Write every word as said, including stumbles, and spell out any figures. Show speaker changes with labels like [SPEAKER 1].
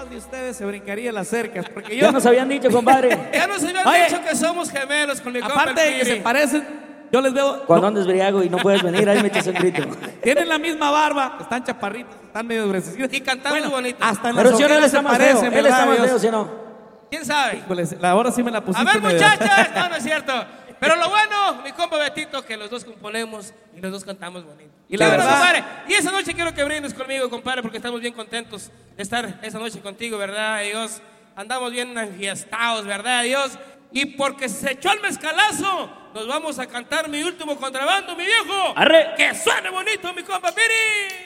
[SPEAKER 1] de ustedes se brincaría las cercas. Porque yo.
[SPEAKER 2] Ya nos habían dicho, compadre.
[SPEAKER 3] Ya nos habían
[SPEAKER 1] Oye,
[SPEAKER 3] dicho que somos gemelos con mi compa.
[SPEAKER 1] Aparte de que se parecen, yo les veo.
[SPEAKER 2] Cuando
[SPEAKER 1] no,
[SPEAKER 2] andes briago y no puedes venir, ahí me echas un grito.
[SPEAKER 1] tienen la misma barba, están chaparritos, están medio gruesecitos.
[SPEAKER 3] Y cantamos
[SPEAKER 1] Bueno,
[SPEAKER 3] bonito.
[SPEAKER 1] Hasta en
[SPEAKER 2] Pero
[SPEAKER 1] las
[SPEAKER 2] si no, él
[SPEAKER 1] ojeras
[SPEAKER 2] está
[SPEAKER 1] se
[SPEAKER 2] más feo.
[SPEAKER 1] parecen,
[SPEAKER 2] Él está
[SPEAKER 1] ¿verdad,
[SPEAKER 2] más
[SPEAKER 1] Dios?
[SPEAKER 2] feo, si no.
[SPEAKER 3] ¿Quién sabe?
[SPEAKER 1] Híjoles, ahora sí me la
[SPEAKER 3] A
[SPEAKER 1] pusiste
[SPEAKER 3] ver,
[SPEAKER 1] medio-
[SPEAKER 3] muchachas. No, no es cierto. Pero lo bueno, mi compa Betito, que los dos componemos y los dos cantamos bonito.
[SPEAKER 1] Y la
[SPEAKER 3] Sí, bueno,
[SPEAKER 1] verdad-
[SPEAKER 3] compadre, y esa noche quiero que brindes conmigo, compadre, porque estamos bien contentos de estar esa noche contigo, ¿verdad, Dios? Andamos bien enfiestados, ¿verdad, Dios? Y porque se echó el mezcalazo, nos vamos a cantar mi último contrabando, mi viejo.
[SPEAKER 2] Arre.
[SPEAKER 3] Que suene bonito, mi compa Piri.